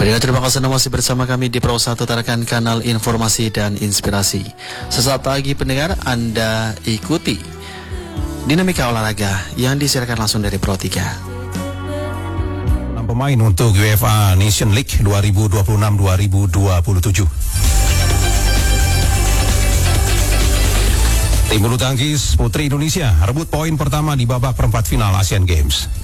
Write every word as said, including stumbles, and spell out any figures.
Pendengar, terima kasih Anda masih bersama kami di Pro satu Tarakan Kanal Informasi dan Inspirasi. Sesaat lagi pendengar, Anda ikuti dinamika olahraga yang disiarkan langsung dari Pro tiga. enam pemain untuk UEFA Nation League dua ribu dua puluh enam dua ribu dua puluh tujuh. Tim bulu tangkis putri Indonesia rebut poin pertama di babak perempat final Asian Games.